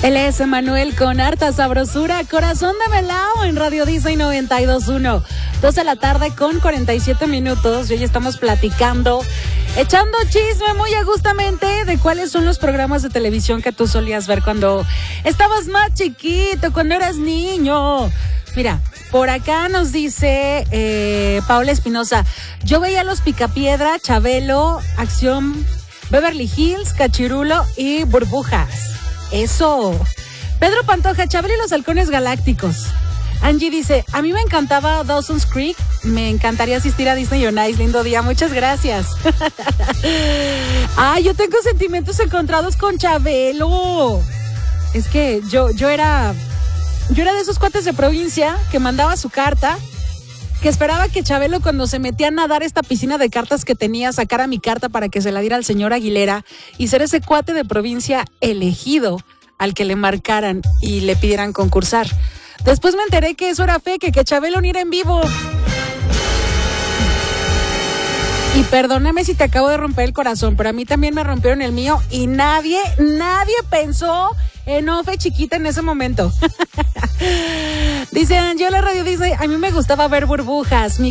Él es Emanuel con harta sabrosura, Corazón de Melao en Radio Disney 92.1. 2 de la tarde con 47 minutos. Y hoy estamos platicando, echando chisme muy agustamente de cuáles son los programas de televisión que tú solías ver cuando estabas más chiquito, cuando eras niño. Mira, por acá nos dice Paola Espinosa, yo veía Los Picapiedra, Chabelo, Acción, Beverly Hills, Cachirulo y Burbujas. Eso. Pedro Pantoja, Chabelo y los Halcones Galácticos. Angie dice, a mí me encantaba Dawson's Creek, me encantaría asistir a Disney on Ice, lindo día, muchas gracias. Yo tengo sentimientos encontrados con Chabelo. Es que yo era de esos cuates de provincia que mandaba su carta, que esperaba que Chabelo, cuando se metía a nadar esta piscina de cartas que tenía, sacara mi carta para que se la diera al señor Aguilera y ser ese cuate de provincia elegido al que le marcaran y le pidieran concursar. Después me enteré que eso era fake, que Chabelo ni era en vivo. Y perdóname si te acabo de romper el corazón, pero a mí también me rompieron el mío y nadie pensó en Ofe chiquita en ese momento. Dice Angela Radio Disney, a mí me gustaba ver Burbujas.